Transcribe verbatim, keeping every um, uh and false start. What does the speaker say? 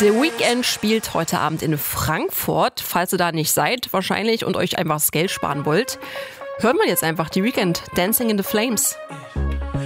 The Weeknd spielt heute Abend in Frankfurt. Falls ihr da nicht seid, wahrscheinlich, und euch einfach das Geld sparen wollt, hört man jetzt einfach The Weeknd, Dancing in the Flames.